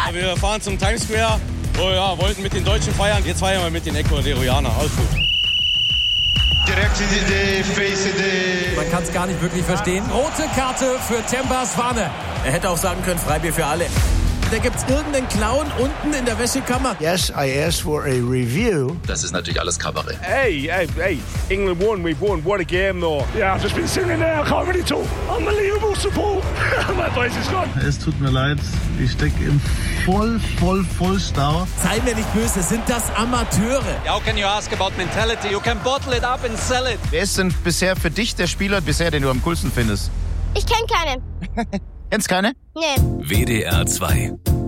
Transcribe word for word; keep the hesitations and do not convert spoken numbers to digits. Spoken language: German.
Wir fahren zum Times Square. Oh ja, wollten mit den Deutschen feiern. Jetzt feiern wir mit den Ecuadorianern. Alles gut. Direkt in die Face in die... Man kann es gar nicht wirklich verstehen. Rote Karte für Temba Swane. Er hätte auch sagen können, Freibier für alle. Da gibt's irgendeinen Clown unten in der Wäschekammer. Yes, I asked for a review. Das ist natürlich alles Kabarett. Hey, hey, hey, England won, we've won. What a game, though. Yeah, I've just been singing there. I can't really talk. Unbelievable support. My voice is gone. Es tut mir leid, ich stecke im voll, voll, voll Stau. Sei mir nicht böse, sind das Amateure? How can you ask about mentality? You can bottle it up and sell it. Wer ist denn bisher für dich der Spieler bisher, den du am coolsten findest? Ich kenne keinen. Kennst keine? Nee. W D R zwei